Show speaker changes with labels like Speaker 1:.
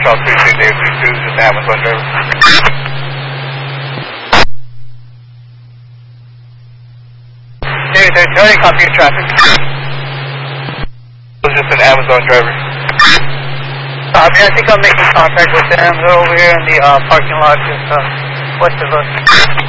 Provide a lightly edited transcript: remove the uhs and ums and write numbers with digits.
Speaker 1: Charles 36, David 32, just an Amazon driver. David 32, how do you copy your traffic? It was just an Amazon driver.
Speaker 2: I think I'm making contact with them. They're over here in the parking lot just west of us.